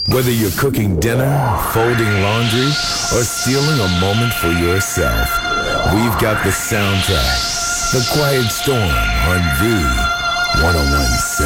Whether you're cooking dinner, folding laundry, or stealing a moment for yourself, we've got the soundtrack. The Quiet Storm on V 1017.